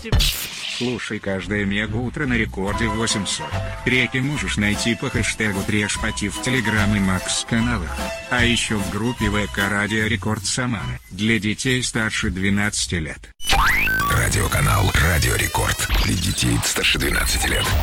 новости. Слушай каждое мега-утро на рекорде в 8:40. Треки можешь найти по хэштегу Трешпати в Телеграм и Макс каналах. А еще в группе ВК Радио Рекорд Самара для детей старше 12 лет. Радиоканал Радио Рекорд для детей старше 12 лет.